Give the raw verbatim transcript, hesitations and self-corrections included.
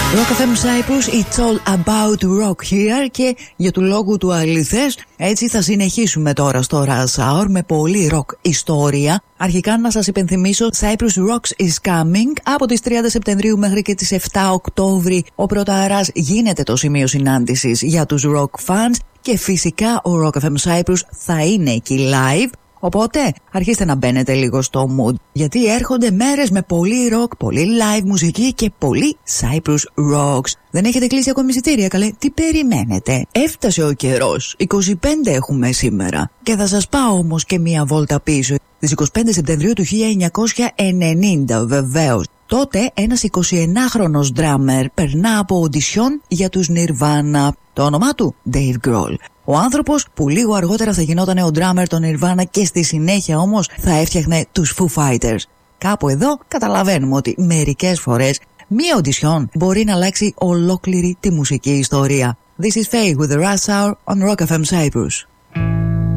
Rock εφ εμ Cyprus, it's all about rock here. Και για του λόγου του αληθές, έτσι θα συνεχίσουμε τώρα στο Rush Hour με πολύ rock ιστορία. Αρχικά να σας υπενθυμίσω, Cyprus Rocks is coming. Από τις τριάντα Σεπτεμβρίου μέχρι και τις επτά Οκτώβρη ο Πρωταράς γίνεται το σημείο συνάντησης για τους rock fans. Και φυσικά ο Rock εφ εμ Cyprus θα είναι εκεί live. Οπότε αρχίστε να μπαίνετε λίγο στο mood, γιατί έρχονται μέρες με πολύ rock, πολύ live μουσική και πολύ Cyprus Rocks. Δεν έχετε κλείσει ακόμη εισιτήρια, καλέ? Τι περιμένετε? Έφτασε ο καιρός. είκοσι πέντε έχουμε σήμερα. Και θα σας πάω όμως και μία βόλτα πίσω. Στις είκοσι πέντε Σεπτεμβρίου του χίλια εννιακόσια ενενήντα βεβαίως. Τότε ένας εικοσιενάχρονος drummer περνά από οντισιόν για τους Nirvana. Το όνομά του Dave Grohl. Ο άνθρωπος που λίγο αργότερα θα γινόταν ο drummer των Nirvana και στη συνέχεια όμως θα έφτιαχνε τους Foo Fighters. Κάπου εδώ καταλαβαίνουμε ότι μερικές φορές μία οντισιόν μπορεί να αλλάξει ολόκληρη τη μουσική ιστορία. This is Faye with the Rush Hour on Rock εφ εμ Cyprus.